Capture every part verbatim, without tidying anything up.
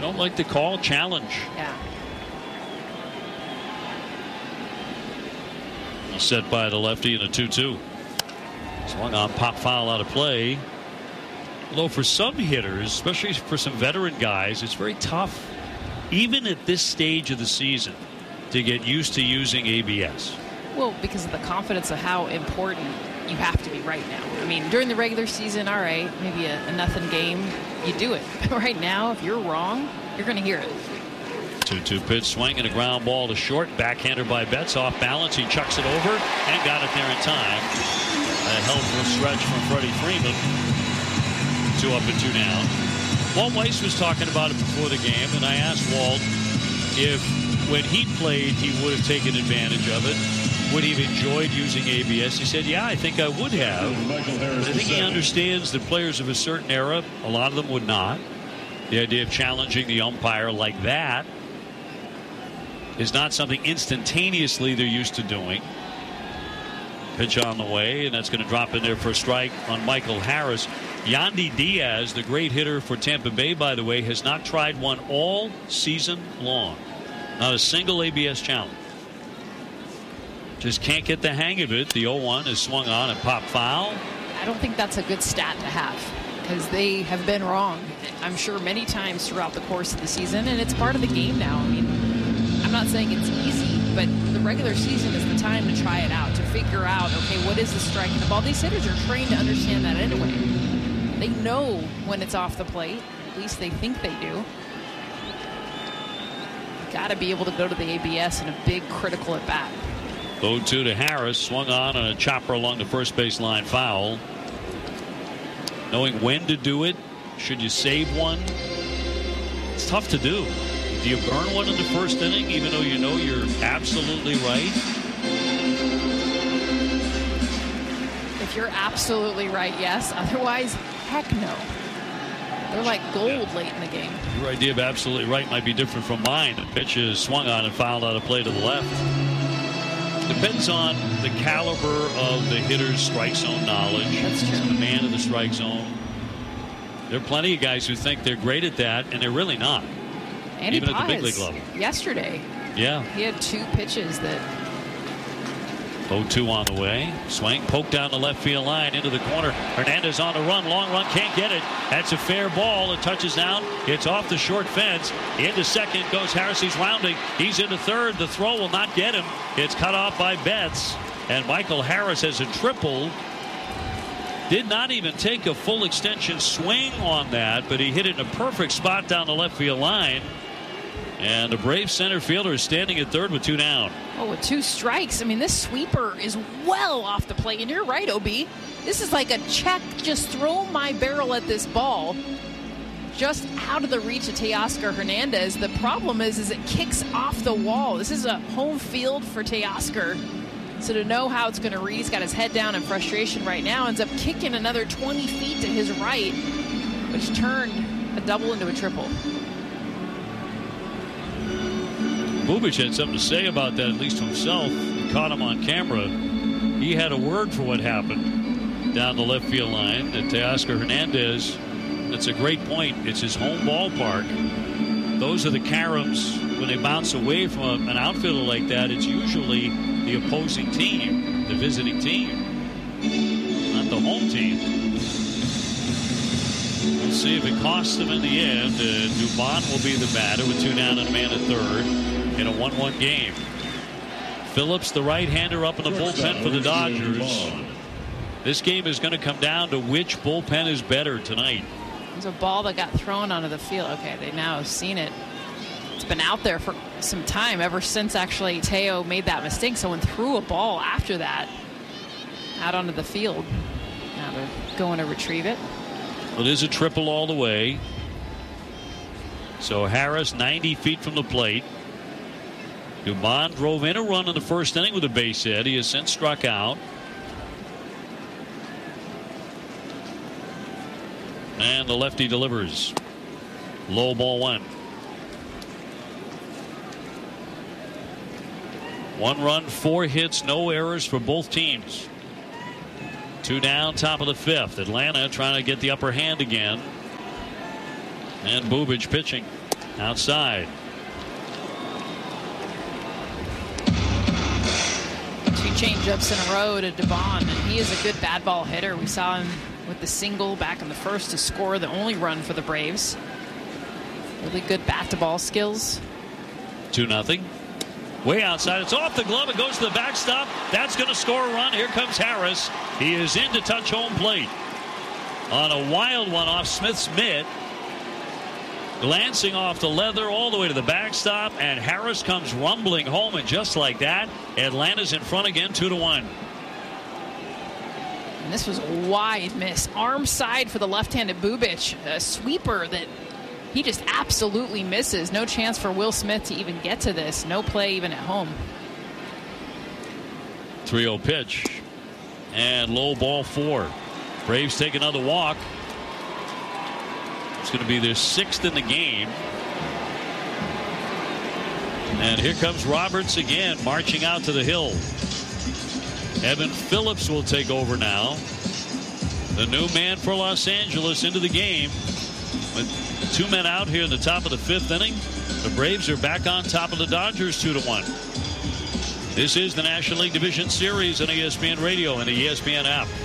don't like the call. Challenge. Yeah. Set by the lefty in a two two. Swung on, pop foul out of play. Although for some hitters, especially for some veteran guys, it's very tough, even at this stage of the season, to get used to using A B S. Well, because of the confidence of how important you have to be right now. I mean, during the regular season, all right, maybe a, a nothing game, you do it. But right now, if you're wrong, you're going to hear it. two two pitch, swing and a ground ball to short. Backhander by Betts, off balance. He chucks it over and got it there in time. A helpful stretch from Freddie Freeman. Two up and two down. Walt Weiss was talking about it before the game, and I asked Walt if when he played he would have taken advantage of it. Would he have enjoyed using A B S? He said, yeah, I think I would have. I think he understands that players of a certain era, a lot of them would not. The idea of challenging the umpire like that is not something instantaneously they're used to doing. Pitch on the way, and that's going to drop in there for a strike on Michael Harris. Yandy Diaz, the great hitter for Tampa Bay, by the way, has not tried one all season long. Not a single A B S challenge. Just can't get the hang of it. The oh one is swung on and popped foul. I don't think that's a good stat to have, because they have been wrong, I'm sure, many times throughout the course of the season, and it's part of the game now. I mean, I'm not saying it's easy, but the regular season is the time to try it out, to figure out, okay, what is the strike in the ball? These hitters are trained to understand that anyway. They know when it's off the plate. At least they think they do. You got to be able to go to the A B S in a big critical at bat. oh two to Harris, swung on and a chopper along the first base line, foul. Knowing when to do it, should you save one? It's tough to do. Do you burn one in the first inning, even though you know you're absolutely right? If you're absolutely right, yes. Otherwise, heck no. They're like gold yeah. late in the game. Your idea of absolutely right might be different from mine. The pitch is swung on and fouled out of play to the left. Depends on the caliber of the hitter's strike zone knowledge. That's true. The man of the strike zone. There are plenty of guys who think they're great at that, and they're really not. Andy Even Paz, at the big league level. Yesterday. Yeah. He had two pitches that. oh two on the way. Swing, poke down the left field line into the corner. Hernandez on the run. Long run, can't get it. That's a fair ball. It touches down. It's off the short fence. Into second goes Harris. He's rounding. He's into third. The throw will not get him. It's cut off by Betts. And Michael Harris has a triple. Did not even take a full extension swing on that, but he hit it in a perfect spot down the left field line. And the Brave center fielder is standing at third with two down. Oh, with two strikes. I mean, this sweeper is well off the plate. And you're right, O B. This is like a check. Just throw my barrel at this ball. Just out of the reach of Teoscar Hernandez. The problem is, is it kicks off the wall. This is a home field for Teoscar. So to know how it's going to read, he's got his head down in frustration right now. Ends up kicking another twenty feet to his right, which turned a double into a triple. Bubic had something to say about that, at least to himself. We caught him on camera. He had a word for what happened down the left field line. And Teoscar Hernandez, that's a great point. It's his home ballpark. Those are the caroms. When they bounce away from a, an outfielder like that, it's usually the opposing team, the visiting team, not the home team. We'll see if it costs them in the end. Uh, Dubon will be the batter with two down and a man at third in a one one game. Phillips, the right-hander, up in the bullpen for the Dodgers. This game is going to come down to which bullpen is better tonight. There's a ball that got thrown onto the field. Okay, they now have seen it. It's been out there for some time, ever since actually Teo made that mistake. Someone threw a ball after that out onto the field. Now they're going to retrieve it. It is a triple all the way. So Harris ninety feet from the plate. Dubon drove in a run in the first inning with a base hit. He has since struck out. And the lefty delivers. Low ball one. One run, four hits, no errors for both teams. Two down, top of the fifth. Atlanta trying to get the upper hand again. And Bubic pitching. outside. Two changeups in a row to Dubon, and he is a good bad ball hitter. We saw him with the single back in the first to score the only run for the Braves. Really good bat to ball skills. two nothing. Way outside. It's off the glove. It goes to the backstop. That's going to score a run. Here comes Harris. He is in to touch home plate. On a wild one off Smith's mitt. Glancing off the leather all the way to the backstop. And Harris comes rumbling home. And just like that, Atlanta's in front again, two to one. And this was a wide miss. Arm side for the left-handed Bubic. A sweeper that he just absolutely misses. No chance for Will Smith to even get to this. No play even at home. three oh pitch. And low ball four. Braves take another walk. It's going to be their sixth in the game. And here comes Roberts again, marching out to the hill. Evan Phillips will take over now. The new man for Los Angeles into the game. With two men out here in the top of the fifth inning, the Braves are back on top of the Dodgers two to one. This is the National League Division Series on E S P N Radio and the E S P N app.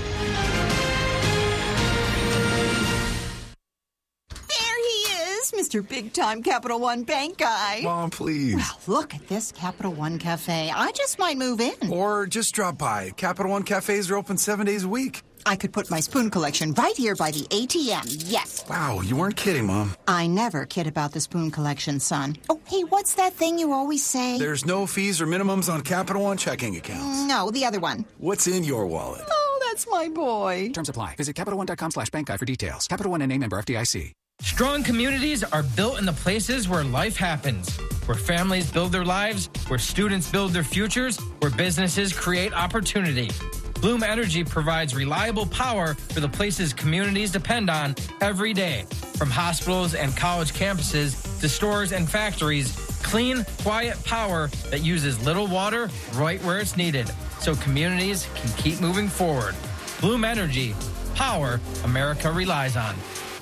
There he is, Mister Big Time Capital One Bank guy. Mom, please. Well, look at this Capital One Cafe. I just might move in. Or just drop by. Capital One cafes are open seven days a week. I could put my spoon collection right here by the A T M, yes. Wow, you weren't kidding, Mom. I never kid about the spoon collection, son. Oh, hey, what's that thing you always say? There's no fees or minimums on Capital One checking accounts. No, the other one. What's in your wallet? Oh, that's my boy. Terms apply. Visit CapitalOne.com slash bank guide for details. Capital One N A member F D I C. Strong communities are built in the places where life happens, where families build their lives, where students build their futures, where businesses create opportunity. Bloom Energy provides reliable power for the places communities depend on every day. From hospitals and college campuses to stores and factories, clean, quiet power that uses little water right where it's needed, so communities can keep moving forward. Bloom Energy, power America relies on.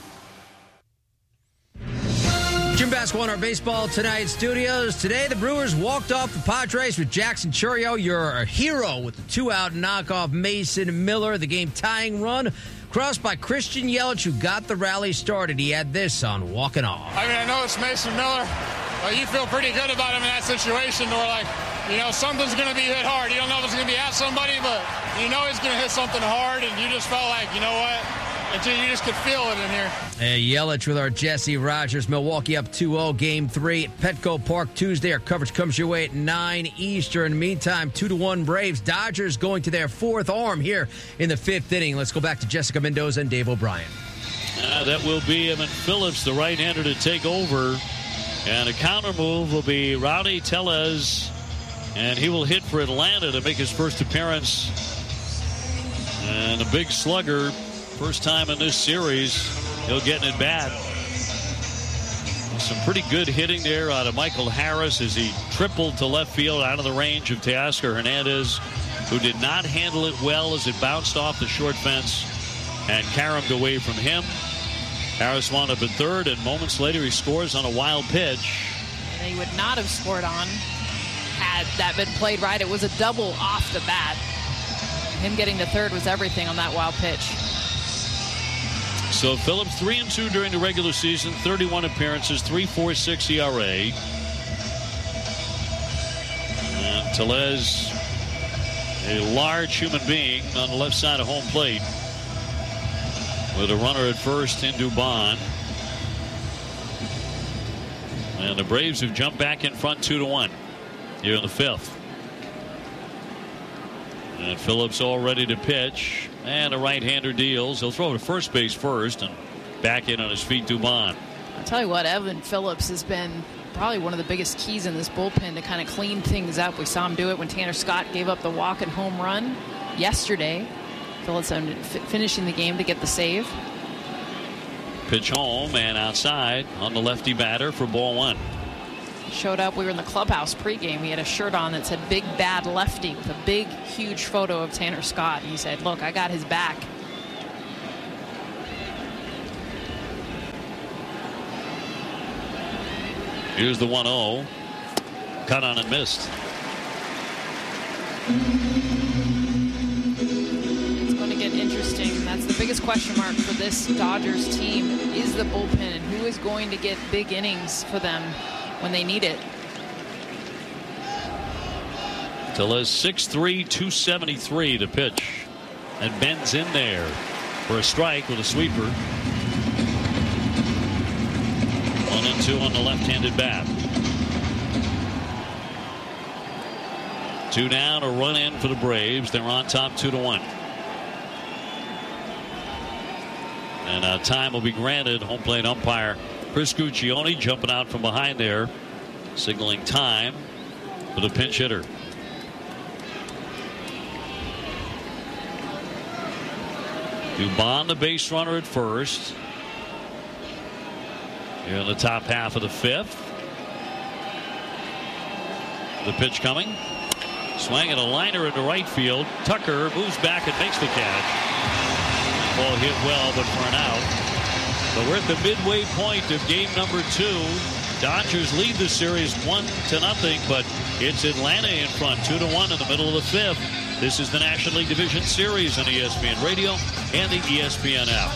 Jim Basketball in our Baseball Tonight studios. Today, the Brewers walked off the Padres with Jackson Chourio, your hero, with the two-out knock-off Mason Miller. The game-tying run crossed by Christian Yelich, who got the rally started. He had this on walking off. I mean, I know it's Mason Miller, but you feel pretty good about him in that situation where, like, you know, something's going to be hit hard. You don't know if it's going to be at somebody, but you know he's going to hit something hard, and you just felt like, you know what? You just could feel it in here. Hey, Yelich with our Jesse Rogers. Milwaukee up two oh, Game three at Petco Park Tuesday. Our coverage comes your way at nine Eastern. Meantime, two to one Braves. Dodgers going to their fourth arm here in the fifth inning. Let's go back to Jessica Mendoza and Dave O'Brien. Uh, that will be Evan Phillips, the right-hander, to take over. And a counter move will be Rowdy Tellez. And he will hit for Atlanta to make his first appearance. And a big slugger. First time in this series, he'll get an at-bat. Some pretty good hitting there out of Michael Harris as he tripled to left field out of the range of Teoscar Hernandez, who did not handle it well as it bounced off the short fence and caromed away from him. Harris wound up at third, and moments later he scores on a wild pitch. And he would not have scored on had that been played right. It was a double off the bat. Him getting to third was everything on that wild pitch. So Phillips three and two during the regular season, thirty-one appearances, three point four six E R A. And Tellez, a large human being on the left side of home plate, with a runner at first in Dubon. And the Braves have jumped back in front two to one here in the fifth. And Phillips all ready to pitch. And a right-hander deals. He'll throw to first base first and back in on his feet, Dubon. I'll tell you what, Evan Phillips has been probably one of the biggest keys in this bullpen to kind of clean things up. We saw him do it when Tanner Scott gave up the walk and home run yesterday. Phillips finishing the game to get the save. Pitch home and outside on the lefty batter for ball one. Showed up. We were in the clubhouse pregame. He had a shirt on that said "Big Bad Lefty" with a big, huge photo of Tanner Scott. He said, "Look, I got his back." Here's the one oh. Cut on and missed. It's going to get interesting. That's the biggest question mark for this Dodgers team is the bullpen, and who is going to get big innings for them when they need it. Tellez six three, two seventy-three to pitch. And Ben's in there for a strike with a sweeper. One and two on the left-handed bat. Two down, a run in for the Braves. They're on top two to one. And uh, time will be granted. Home plate umpire Chris Guccione jumping out from behind there, signaling time for the pinch hitter. Dubon, the base runner at first. Here in the top half of the fifth. The pitch coming. Swinging a liner into right field. Tucker moves back and makes the catch. Ball hit well, but for an out. But we're at the midway point of game number two. Dodgers lead the series one to nothing, but it's Atlanta in front, two to one in the middle of the fifth. This is the National League Division Series on E S P N Radio and the E S P N app.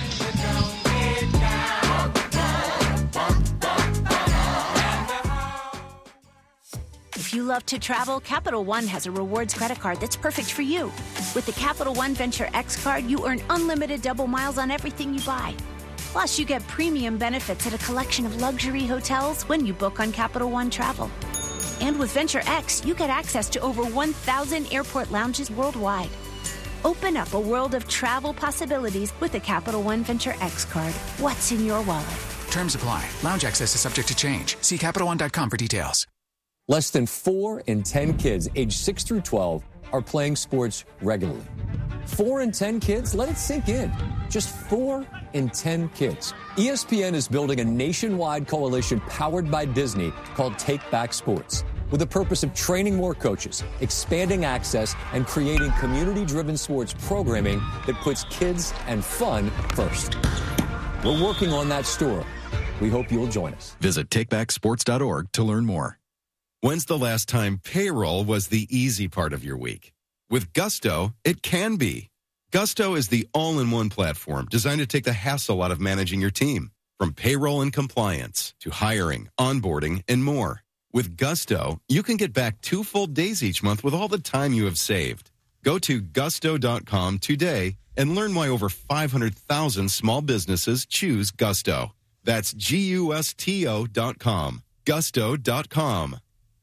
If you love to travel, Capital One has a rewards credit card that's perfect for you. With the Capital One Venture X card, you earn unlimited double miles on everything you buy. Plus, you get premium benefits at a collection of luxury hotels when you book on Capital One Travel. And with Venture X, you get access to over one thousand airport lounges worldwide. Open up a world of travel possibilities with the Capital One Venture X card. What's in your wallet? Terms apply. Lounge access is subject to change. See Capital One dot com for details. Less than four in ten kids aged six through twelve are playing sports regularly. Four in ten kids? Let it sink in. Just four in ten kids. E S P N is building a nationwide coalition powered by Disney called Take Back Sports, with the purpose of training more coaches, expanding access, and creating community-driven sports programming that puts kids and fun first. We're working on that story. We hope you'll join us. Visit take back sports dot org to learn more. When's the last time payroll was the easy part of your week? With Gusto, it can be. Gusto is the all-in-one platform designed to take the hassle out of managing your team, from payroll and compliance to hiring, onboarding, and more. With Gusto, you can get back two full days each month with all the time you have saved. Go to gusto dot com today and learn why over five hundred thousand small businesses choose Gusto. That's G U S T O dot com. gusto dot com.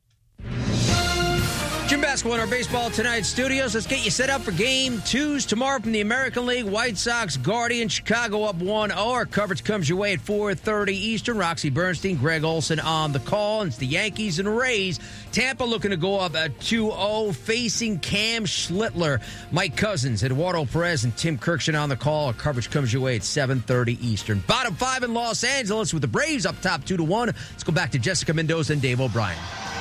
Jim Basketball in our Baseball Tonight studios. Let's get you set up for game twos tomorrow from the American League. White Sox, Guardians, Chicago up one oh. Our coverage comes your way at four thirty Eastern. Roxy Bernstein, Greg Olson on the call. And it's the Yankees and Rays. Tampa looking to go up at two oh, facing Cam Schlittler. Mike Cousins, Eduardo Perez, and Tim Kirkshin on the call. Our coverage comes your way at seven thirty Eastern. Bottom five in Los Angeles with the Braves up top two to one. Let's go back to Jessica Mendoza and Dave O'Brien.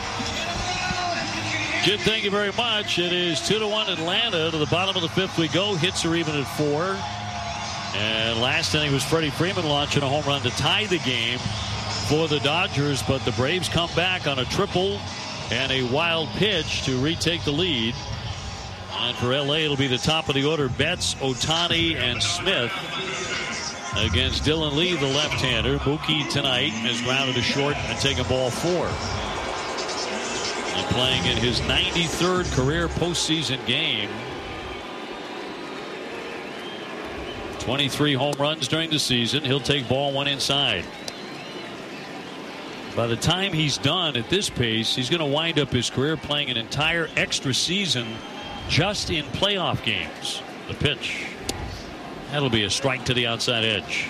Jim, thank you very much. It is two to one Atlanta. To the bottom of the fifth we go. Hits are even at four. And last inning was Freddie Freeman launching a home run to tie the game for the Dodgers. But the Braves come back on a triple and a wild pitch to retake the lead. And for L A, it'll be the top of the order. Betts, Ohtani, and Smith against Dylan Lee, the left-hander. Mookie tonight has grounded to short and taken ball four. And playing in his ninety-third career postseason game. twenty-three home runs during the season. He'll take ball one inside. By the time he's done at this pace, he's going to wind up his career playing an entire extra season just in playoff games. The pitch. That'll be a strike to the outside edge.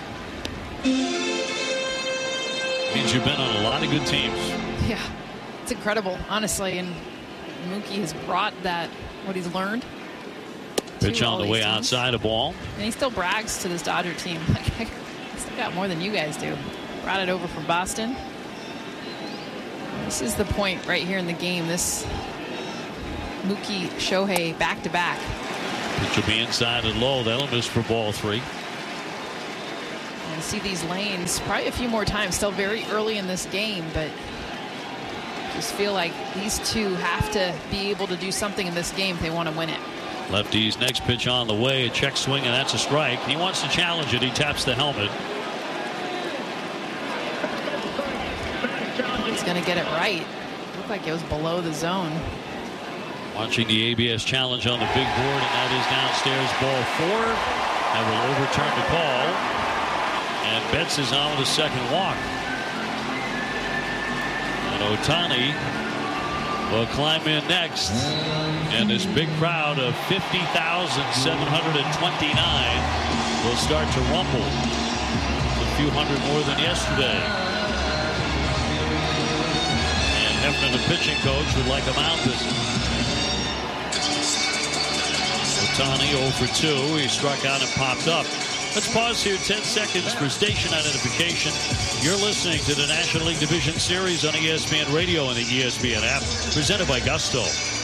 Means you've been on a lot of good teams. Yeah. It's incredible, honestly, and Mookie has brought that, what he's learned. Pitch on the way outside a ball. And he still brags to this Dodger team. Like, I still got more than you guys do. Brought it over from Boston. This is the point right here in the game. This Mookie Shohei back-to-back. Pitch will be inside and low. That'll miss for ball three. And to see these lanes probably a few more times. Still very early in this game, but just feel like these two have to be able to do something in this game if they want to win it. Lefty's next pitch on the way, a check swing, and that's a strike. He wants to challenge it. He taps the helmet. He's going to get it right. Looked like it was below the zone. Watching the A B S challenge on the big board, and that is downstairs, ball four. That will overturn the call. And Betts is on with a second walk. And Ohtani will climb in next. And this big crowd of fifty thousand seven hundred twenty-nine will start to rumble. It's a few hundred more than yesterday. And Hefner, the pitching coach, would like a mound visit. Ohtani oh for two. He struck out and popped up. Let's pause here ten seconds for station identification. You're listening to the National League Division Series on E S P N Radio and the E S P N app, presented by Gusto.